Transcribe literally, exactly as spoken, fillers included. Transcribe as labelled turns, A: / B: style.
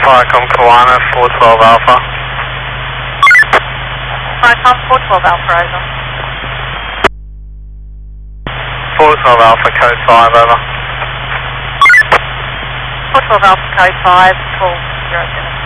A: Viacom Kiwana, four twelve Alpha.
B: Viacom four twelve Alpha, over.
A: four twelve Alpha, code five, over.
B: four twelve Alpha, code five, call zero seven.